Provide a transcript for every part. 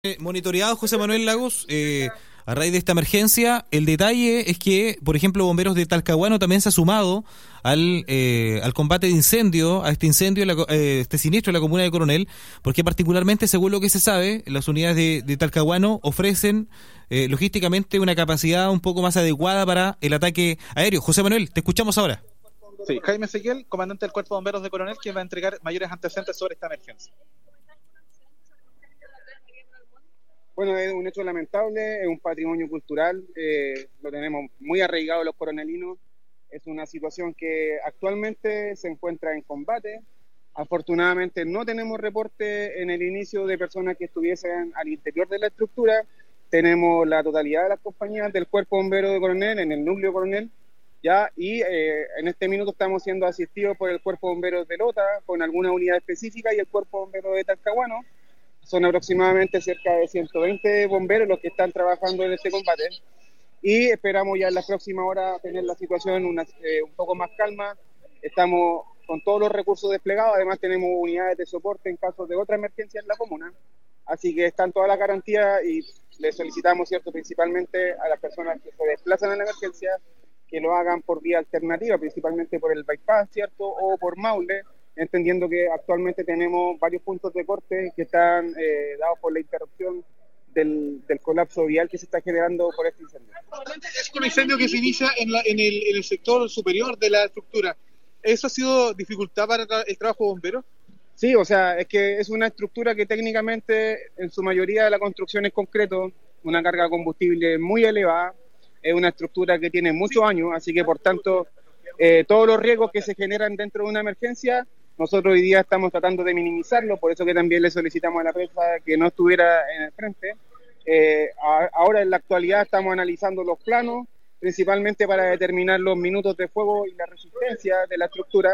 Monitoreado José Manuel Lagos, a raíz de esta emergencia. El detalle es que, por ejemplo, Bomberos de Talcahuano también se ha sumado al combate de incendio, a este incendio, este siniestro en la comuna de Coronel, porque particularmente, según lo que se sabe, las unidades de Talcahuano ofrecen logísticamente una capacidad un poco más adecuada para el ataque aéreo. José Manuel, te escuchamos ahora. Sí, Jaime Ezequiel, comandante del Cuerpo de Bomberos de Coronel, quien va a entregar mayores antecedentes sobre esta emergencia. Bueno, es un hecho lamentable, es un patrimonio cultural, lo tenemos muy arraigado los coronelinos. Es una situación que actualmente se encuentra en combate. Afortunadamente no tenemos reporte en el inicio de personas que estuviesen al interior de la estructura. Tenemos la totalidad de las compañías del Cuerpo Bombero de Coronel en el núcleo Coronel, ya, y en este minuto estamos siendo asistidos por el Cuerpo Bombero de Lota, con alguna unidad específica, y el Cuerpo Bombero de Talcahuano. Son aproximadamente cerca de 120 bomberos los que están trabajando en este combate, y esperamos ya en las próximas horas tener la situación un poco más calma. Estamos con todos los recursos desplegados, además tenemos unidades de soporte en caso de otra emergencia en la comuna, así que están todas las garantías, y le solicitamos, cierto, principalmente a las personas que se desplazan en la emergencia, que lo hagan por vía alternativa, principalmente por el bypass, cierto, o por Maule, entendiendo que actualmente tenemos varios puntos de corte que están dados por la interrupción del colapso vial que se está generando por este incendio. Es un incendio que se inicia en el sector superior de la estructura. ¿Eso ha sido dificultad para el trabajo de bomberos? Sí, o sea, es que es una estructura que técnicamente en su mayoría la construcción es concreto, una carga de combustible muy elevada, es una estructura que tiene muchos años, así que por tanto todos los riesgos que se generan dentro de una emergencia, nosotros hoy día estamos tratando de minimizarlo, por eso que también le solicitamos a la prensa que no estuviera en el frente. Ahora en la actualidad estamos analizando los planos, principalmente para determinar los minutos de fuego y la resistencia de la estructura,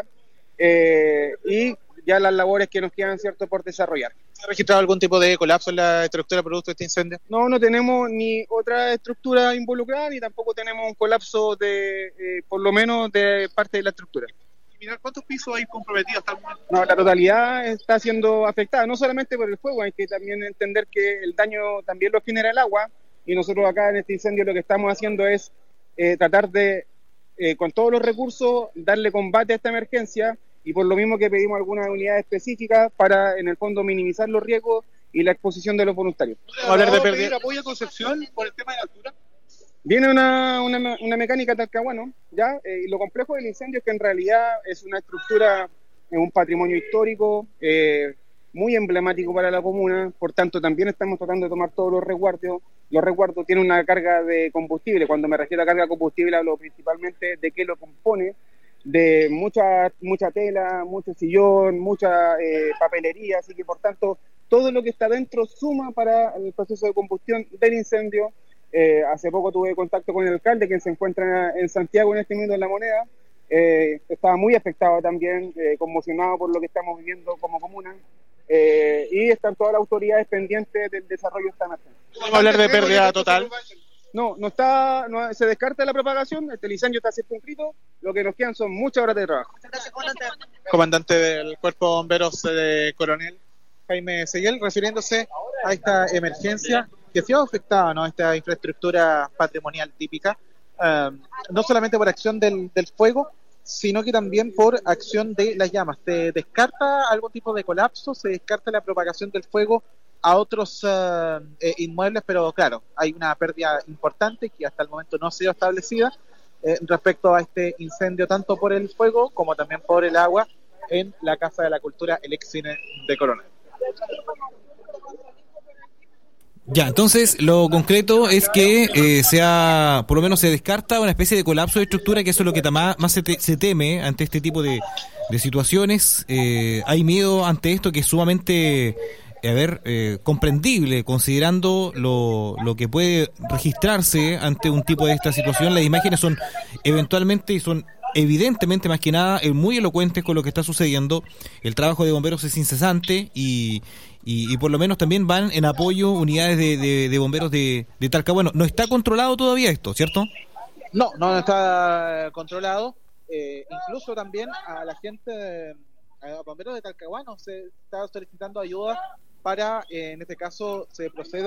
y ya las labores que nos quedan, cierto, por desarrollar. ¿Se ha registrado algún tipo de colapso en la estructura producto de este incendio? No tenemos ni otra estructura involucrada, ni tampoco tenemos un colapso por lo menos de parte de la estructura. ¿Cuántos pisos hay comprometidos hasta el momento? No, la totalidad está siendo afectada, no solamente por el fuego, hay que también entender que el daño también lo genera el agua, y nosotros acá en este incendio lo que estamos haciendo es tratar de, con todos los recursos, darle combate a esta emergencia, y por lo mismo que pedimos algunas unidades específicas para, en el fondo, minimizar los riesgos y la exposición de los voluntarios. ¿Hablar de pedir apoyo a Concepción por el tema de la altura? Viene una mecánica Talcahuano, ¿ya? Y lo complejo del incendio es que en realidad es una estructura, es un patrimonio histórico, muy emblemático para la comuna, por tanto también estamos tratando de tomar todos los resguardos. Los resguardos tienen una carga de combustible. Cuando me refiero a carga de combustible hablo principalmente de qué lo compone, de mucha tela, mucho sillón, mucha papelería, así que por tanto todo lo que está dentro suma para el proceso de combustión del incendio. Hace poco tuve contacto con el alcalde, quien se encuentra en Santiago en este minuto en La Moneda. Estaba muy afectado también, conmocionado por lo que estamos viviendo como comuna, y están todas las autoridades pendientes del desarrollo de esta emergencia. ¿Vamos a hablar de pérdida total? No se descarta la propagación, el incendio está circunscrito, lo que nos quedan son muchas horas de trabajo. Comandante del Cuerpo de Bomberos de Coronel, Jaime Ezequiel, refiriéndose a esta emergencia que se ha afectado, ¿no?, esta infraestructura patrimonial típica, no solamente por acción del fuego, sino que también por acción de las llamas. ¿Se descarta algún tipo de colapso? ¿Se descarta la propagación del fuego a otros inmuebles? Pero claro, hay una pérdida importante que hasta el momento no ha sido establecida respecto a este incendio, tanto por el fuego como también por el agua en la Casa de la Cultura, el ex cine de Coronel. Ya, entonces lo concreto es que por lo menos se descarta una especie de colapso de estructura, que eso es lo que más se teme ante este tipo de situaciones. Hay miedo ante esto, que es sumamente comprendible, considerando lo que puede registrarse ante un tipo de esta situación. Las imágenes son evidentemente, más que nada, muy elocuentes con lo que está sucediendo. El trabajo de bomberos es incesante, y por lo menos también van en apoyo unidades de bomberos de Talcahuano. No está controlado todavía esto, ¿cierto? No está controlado. Incluso también a la gente, a bomberos de Talcahuano, se está solicitando ayuda para, en este caso, se procede